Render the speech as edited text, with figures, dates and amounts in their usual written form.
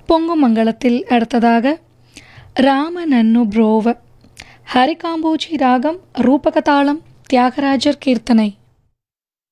பொங்கும் மங்களத்தில் அடுத்ததாக ராம நன்னு புரோவ ஹரிகாம்போஜி ராகம் ரூபகதாளம் தியாகராஜர் கீர்த்தனை.